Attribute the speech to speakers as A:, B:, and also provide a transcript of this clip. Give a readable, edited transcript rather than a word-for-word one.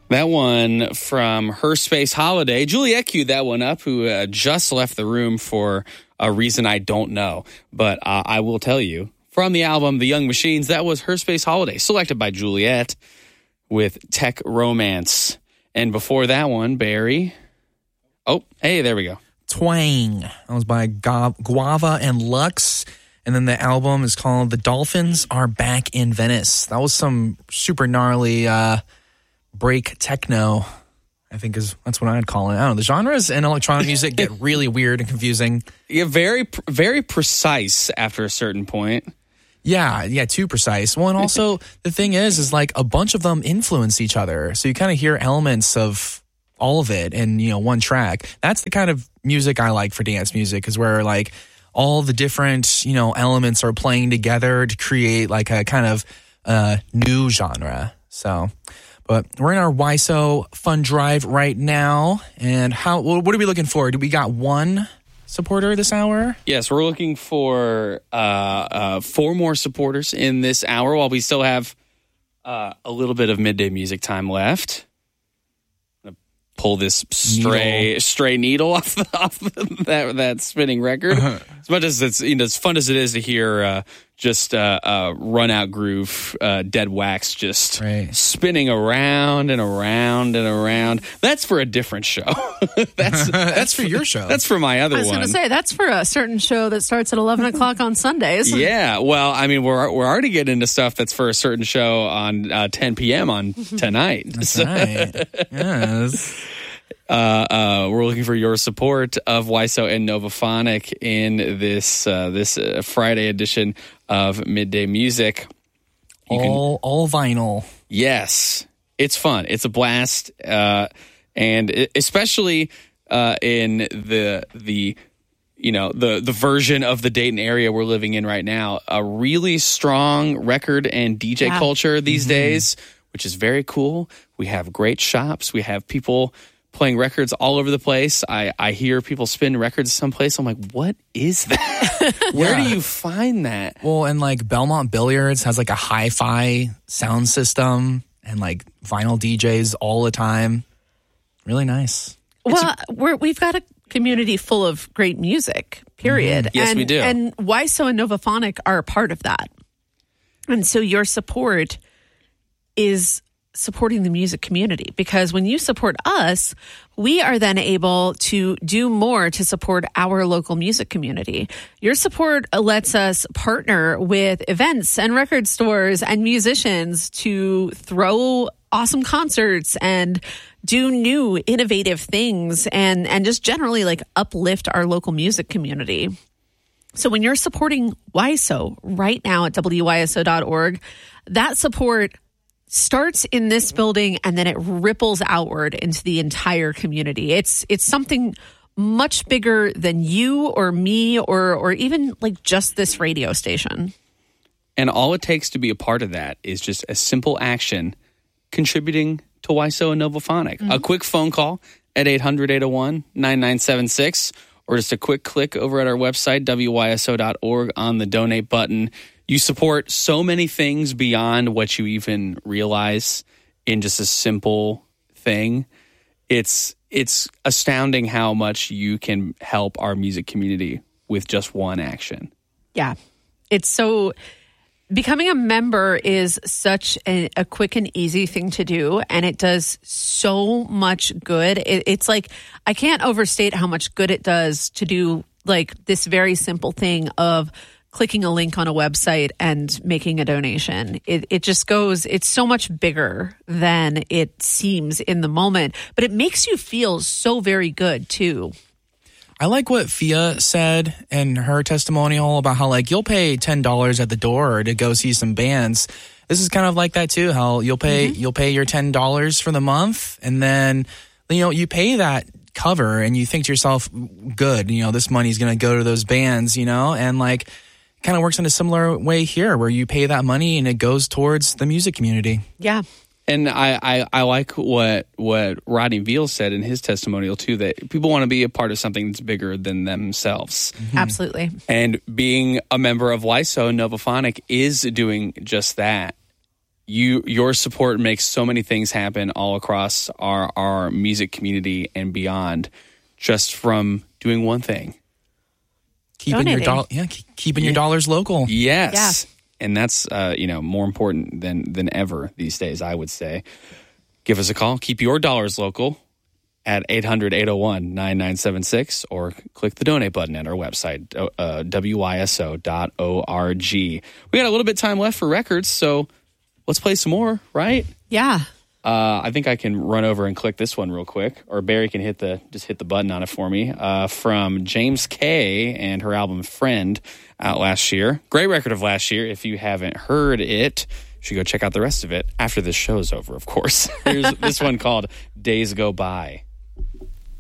A: That one from Her Space Holiday. Juliet queued that one up, who just left the room for a reason I don't know. But I will tell you, from the album The Young Machines, that was Her Space Holiday, selected by Juliet with Tech Romance. And before that one, Barry. Oh, hey, there we go.
B: Twang. That was by Guava and Lux. And then the album is called The Dolphins Are Back in Venice. That was some super gnarly break techno, I think that's what I'd call it. I don't know. The genres in electronic music get really weird and confusing.
A: Yeah, very, very precise after a certain point.
B: Yeah, too precise. Well, and also the thing is like a bunch of them influence each other. So you kind of hear elements of all of it in, one track. That's the kind of music I like for dance music, is where like all the different, elements are playing together to create like a kind of new genre. So, but we're in our YSO Fun Drive right now. And what are we looking for? Do we got one supporter this hour?
A: Yes, we're looking for 4 more supporters in this hour while we still have a little bit of midday music time left. Pull this stray needle off that spinning record. As much as it's as fun as it is to hear just run out groove, Dead Wax just spinning around and around and around. That's for a different show. that's
B: for your show.
A: That's for my other one.
C: I was going to say that's for a certain show that starts at 11 o'clock on Sundays.
A: Yeah, well, I mean, we're already getting into stuff that's for a certain show on 10 p.m. on tonight.
B: That's right. Yes.
A: We're looking for your support of YSO and Novaphonic in this Friday edition of Midday Music.
B: All vinyl.
A: Yes, it's fun. It's a blast, and especially in the version of the Dayton area we're living in right now, a really strong record and DJ culture these days, which is very cool. We have great shops. We have people playing records all over the place. I hear people spin records someplace. I'm like, what is that? Where do you find that?
B: Well, and like Belmont Billiards has like a hi-fi sound system and like vinyl DJs all the time. Really nice.
C: Well, we've got a community full of great music, period.
A: Yes, we do.
C: And YSO and Novaphonic are a part of that. And so your support is supporting the music community, because when you support us, we are then able to do more to support our local music community. Your support lets us partner with events and record stores and musicians to throw awesome concerts and do new innovative things and just generally like uplift our local music community. So when you're supporting YSO right now at WYSO.org, that support starts in this building and then it ripples outward into the entire community. It's something much bigger than you or me or even like just this radio station.
A: And all it takes to be a part of that is just a simple action contributing to YSO and Novaphonic. A quick phone call at 800-801-9976 or just a quick click over at our website, WYSO.org, on the donate button. You support so many things beyond what you even realize in just a simple thing. It's astounding how much you can help our music community with just one action.
C: Yeah. It's so... Becoming a member is such a quick and easy thing to do, and it does so much good. It's like, I can't overstate how much good it does to do like this very simple thing of clicking a link on a website and making a donation. It just goes, it's so much bigger than it seems in the moment, but it makes you feel so very good too.
B: I like what Fia said in her testimonial about how like you'll pay $10 at the door to go see some bands. This is kind of like that too, how you'll pay your $10 for the month, and then you pay that cover and you think to yourself, good, this money's going to go to those bands, and like kind of works in a similar way here where you pay that money and it goes towards the music community.
C: Yeah.
A: And I like what Rodney Veal said in his testimonial, too, that people want to be a part of something that's bigger than themselves.
C: Absolutely.
A: And being a member of YSO and Novaphonic is doing just that. your support makes so many things happen all across our music community and beyond, just from doing one thing.
B: Keeping your dollars local.
A: Yes. And that's more important than ever these days, I would say. Give us a call. Keep your dollars local at 800-801-9976 or click the donate button at our website, wyso.org. We got a little bit of time left for records, so let's play some more, right?
C: Yeah.
A: I think I can run over and click this one real quick, or Barry can hit the button on it for me. From James Kay and her album Friend, out last year. Great record of last year. If you haven't heard it, you should go check out the rest of it after this show's over, of course. Here's this one called Days Go By.